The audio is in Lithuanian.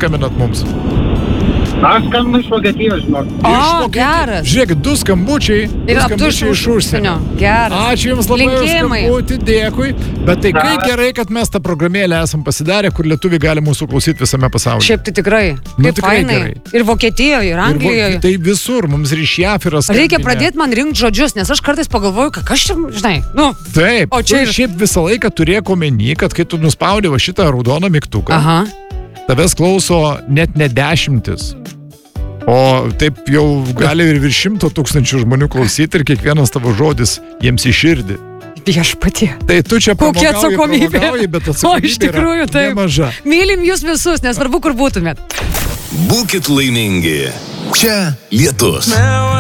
skambinat mums? Aš skambinu iš Vokietijos, žinok. O, geras. Žiūrėkit, du skambučiai iš užsienio. Geras. Ačiū Jums labai už skambutį, dėkui. Bet tai kaip gerai, kad mes tą programėlę esam pasidarę, kur lietuviai gali mūsų klausyti visame pasaulyje. Šiaip tai tikrai. Kaip fainai. Ir Vokietijoje, ir Anglijoje. Tai visur, mums ir iš JAF yra skambinę. Reikia pradėti man rinkti žodžius, nes aš kartais pagalvoju, kad aš čia, žinai, Taip, o čia šiaip visą laiką turėk omeny, kad kai tu nuspaudė va šitą raudoną mygtuką, tavęs klauso net ne 10. O taip jau gali ir virš 100 000 žmonių klausyti ir kiekvienas tavo žodis jiems į širdį. Viešpatie. Tai tu čia pramogauji, bet atsakomybė iš tikrųjų, yra nemaža. Mylim jūs visus, nesvarbu, kur būtumėt. Būkit laimingi. Čia Lietus.